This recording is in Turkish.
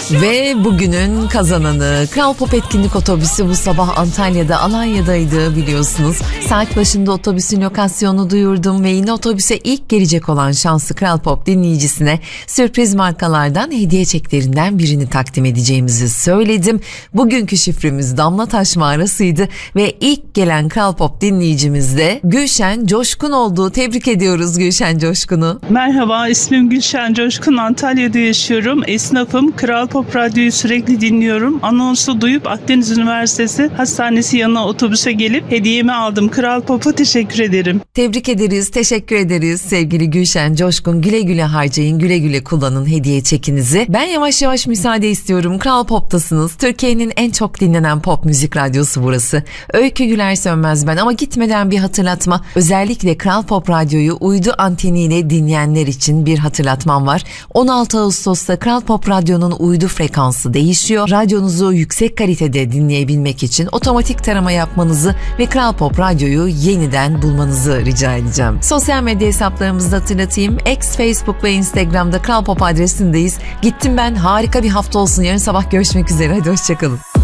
Ve bugünün kazananı Kral Pop etkinlik otobüsü bu sabah Antalya'da, Alanya'daydı biliyorsunuz. Saat başında otobüsün lokasyonunu duyurdum ve yine otobüse ilk gelecek olan şanslı Kral Pop dinleyicisine sürpriz markalardan hediye çeklerinden birini takdim edeceğimizi söyledim. Bugünkü şifremiz Damla Taş Mağarası'ydı ve ilk gelen Kral Pop dinleyicimiz de Gülşen Coşkun oldu. Tebrik ediyoruz Gülşen Coşkun'u. Merhaba, ismim Gülşen Coşkun. Antalya'da yaşıyorum. Esnafım. Kral Pop Radyo'yu sürekli dinliyorum. Anonsu duyup Akdeniz Üniversitesi Hastanesi yanına otobüse gelip hediyemi aldım. Kral Pop'a teşekkür ederim. Tebrik ederiz, teşekkür ederiz sevgili Gülşen Coşkun. Güle güle harcayın, güle güle kullanın hediye çekinizi. Ben yavaş yavaş müsaade istiyorum. Kral Pop'tasınız. Türkiye'nin en çok dinlenen pop müzik radyosu burası. Öykü Güler Sönmez ben ama gitmeden bir hatırlatma. Özellikle Kral Pop Radyo'yu uydu anteniyle dinleyenler için bir hatırlatmam var. 16 Ağustos'ta Kral Pop Radyo'nun uydu frekansı değişiyor. Radyonuzu yüksek kalitede dinleyebilmek için otomatik tarama yapmanızı ve Kral Pop Radyo'yu yeniden bulmanızı rica edeceğim. Sosyal medya hesaplarımızı hatırlatayım. X, Facebook ve Instagram'da Kral Pop adresindeyiz. Gittim ben. Harika bir hafta olsun. Yarın sabah görüşmek üzere. Hadi hoşçakalın.